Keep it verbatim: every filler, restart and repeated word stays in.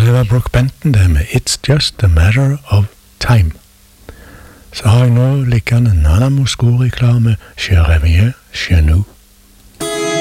det var Brook Benton det med It's Just a Matter of Time. Så har jeg nå liggende Nana Mouskouri klar med Je reviens chez nous.